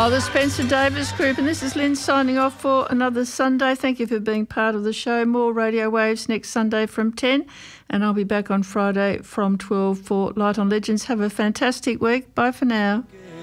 The Spencer Davis Group, and this is Lynn signing off for another Sunday. Thank you for being part of the show. More Radio Waves next Sunday from 10, and I'll be back on Friday from 12 for Light on Legends. Have a fantastic week. Bye for now.